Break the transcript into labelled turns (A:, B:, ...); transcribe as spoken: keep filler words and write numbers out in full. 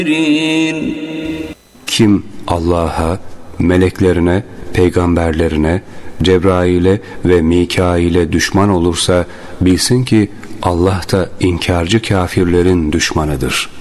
A: Kim Allah'a, meleklerine, peygamberlerine, Cebrail'e ve Mikail'e düşman olursa bilsin ki Allah da inkarcı kafirlerin düşmanıdır.